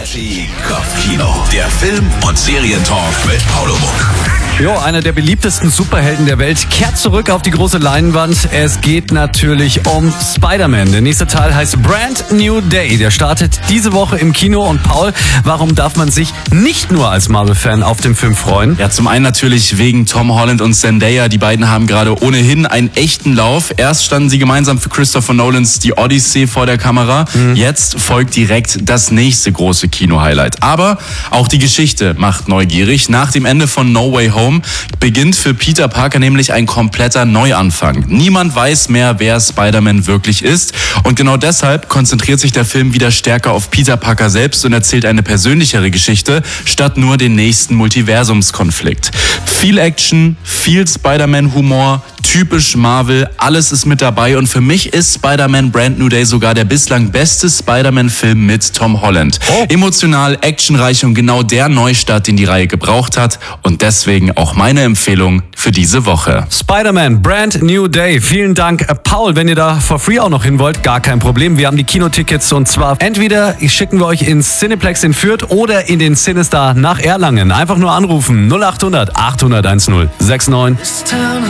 Trashy Kopfkino. Der Film- und Serientalk mit Paolo Muck. Jo, einer der beliebtesten Superhelden der Welt kehrt zurück auf die große Leinwand. Es geht natürlich um Spider-Man. Der nächste Teil heißt Brand New Day. Der startet diese Woche im Kino. Und Paul, warum darf man sich nicht nur als Marvel-Fan auf den Film freuen? Ja, zum einen natürlich wegen Tom Holland und Zendaya. Die beiden haben gerade ohnehin einen echten Lauf. Erst standen sie gemeinsam für Christopher Nolans Die Odyssey vor der Kamera. Jetzt folgt direkt das nächste große Kino-Highlight. Aber auch die Geschichte macht neugierig. Nach dem Ende von No Way Home beginnt für Peter Parker nämlich ein kompletter Neuanfang. Niemand weiß mehr, wer Spider-Man wirklich ist. Und genau deshalb konzentriert sich der Film wieder stärker auf Peter Parker selbst und erzählt eine persönlichere Geschichte, statt nur den nächsten Multiversumskonflikt. Viel Action, viel Spider-Man-Humor, typisch Marvel, alles ist mit dabei. Und für mich ist Spider-Man Brand New Day sogar der bislang beste Spider-Man-Film mit Tom Holland. Emotional, actionreich und genau der Neustart, den die Reihe gebraucht hat. Und deswegen auch meine Empfehlung für diese Woche. Spider-Man Brand New Day. Vielen Dank, Paul. Wenn ihr da for free auch noch hin wollt, gar kein Problem. Wir haben die Kinotickets und zwar entweder schicken wir euch ins Cineplex in Fürth oder in den Cinestar nach Erlangen. Einfach nur anrufen 0800 800 10 69.